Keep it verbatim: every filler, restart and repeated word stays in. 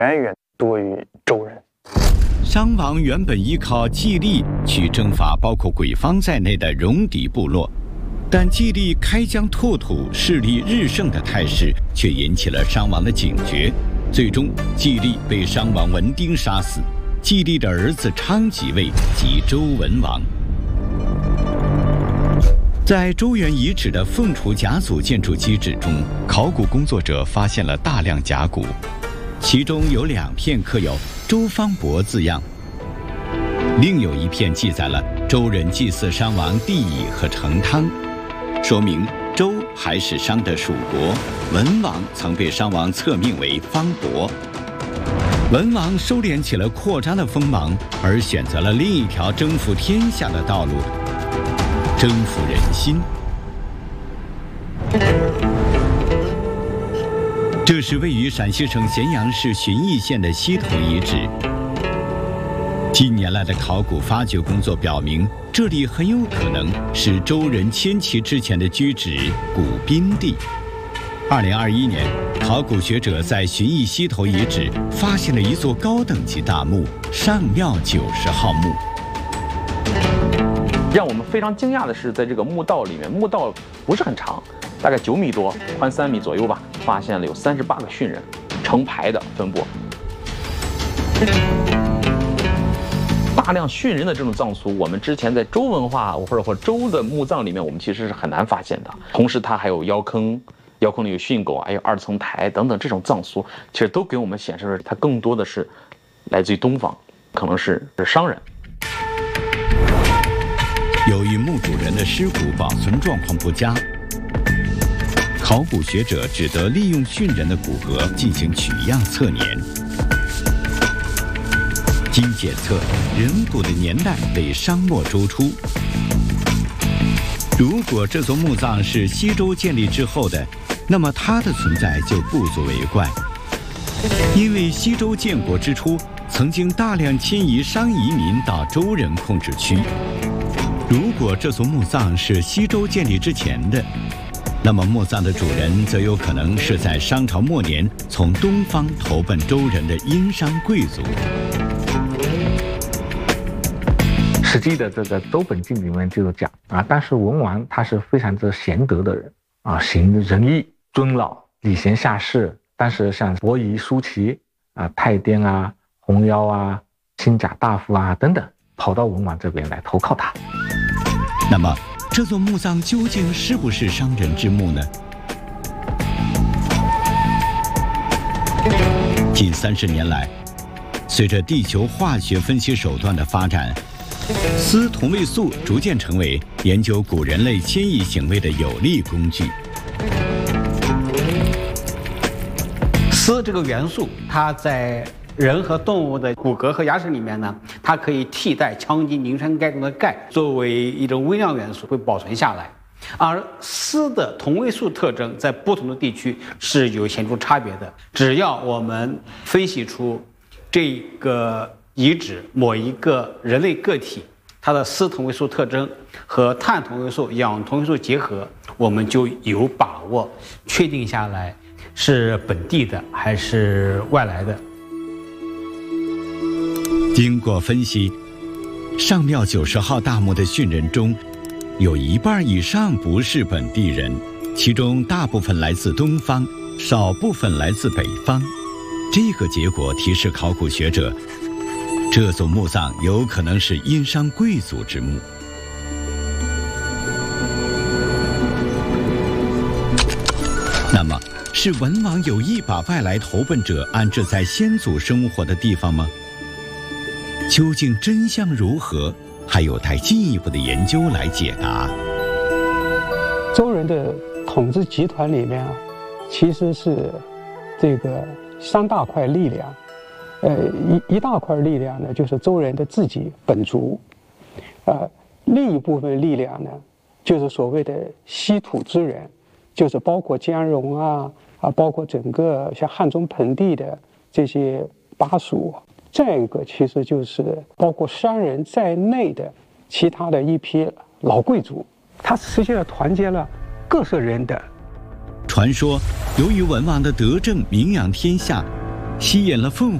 远远多于周人。 商王原本依靠季历去征伐包括鬼方在内的戎狄部落，但季历开疆拓土、势力日盛的态势却引起了商王的警觉。最终，季历被商王文丁杀死，季历的儿子昌即位，即周文王。在周原遗址的凤雏甲组建筑基址中，考古工作者发现了大量甲骨，其中有两片刻有周方伯字样，另有一片记载了周人祭祀商王帝乙和成汤，说明周还是商的属国，文王曾被商王册命为方伯。文王收敛起了扩张的锋芒，而选择了另一条征服天下的道路，征服人心。这是位于陕西省咸阳市旬邑县的西头遗址。近年来的考古发掘工作表明，这里很有可能是周人迁徙之前的居址古宾地。二零二一年，考古学者在旬邑西头遗址发现了一座高等级大墓——上庙九十号墓。 让我们非常惊讶的是，在这个墓道里面，墓道不是很长，大概九米多，宽三米左右吧，发现了有三十八个殉人，成排的分布。大量殉人的这种葬俗，我们之前在周文化或者或周的墓葬里面，我们其实是很难发现的。同时，它还有窑坑，窑坑里有殉狗，还有二层台等等，这种葬俗其实都给我们显示了它更多的是来自于东方，可能是是商人。 由于墓主人的尸骨保存状况不佳，考古学者只得利用殉人的骨骼进行取样测年。经检测，人骨的年代为商末周初。如果这座墓葬是西周建立之后的，那么它的存在就不足为怪，因为西周建国之初，曾经大量迁移商移民到周人控制区。如果这座墓葬是西周建立之前的，那么墓葬的主人则有可能是在商朝末年从东方投奔周人的殷商贵族。 《史记》的这个《周本纪》里面就有讲啊，但是文王他是非常之贤德的人啊，行仁义，尊老，礼贤下士。但是像伯夷、叔齐啊、太颠啊、红腰啊、亲贾大夫啊等等，跑到文王这边来投靠他。 那么，这座墓葬究竟是不是商人之墓呢？近三十年来，随着地球化学分析手段的发展，锶同位素逐渐成为研究古人类迁移行为的有力工具。 锶这个元素，它在人和动物的骨骼和牙齿里面呢，它可以替代羟基磷酸钙中的钙，作为一种微量元素会保存下来。而锶的同位素特征在不同的地区是有显著差别的。只要我们分析出这个遗址某一个人类个体它的锶同位素特征和碳同位素、氧同位素结合，我们就有把握确定下来是本地的还是外来的。 经过分析，上庙九十号大墓的殉人中，有一半以上不是本地人，其中大部分来自东方，少部分来自北方。这个结果提示考古学者，这座墓葬有可能是殷商贵族之墓。那么，是文王有意把外来投奔者安置在先祖生活的地方吗？究竟真相如何，还有待进一步的研究来解答。 周人的统治集团里面啊，其实是这个三大块力量，呃，一一大块力量呢，就是周人的自己本族，呃，另一部分力量呢，就是所谓的稀土之人，就是包括姜戎啊啊，包括整个像汉中盆地的这些巴蜀。再一个，其实就是包括商人在内的其他的一批老贵族，他实际上团结了各色人的。 传说，由于文王的德政名扬天下， 吸引了凤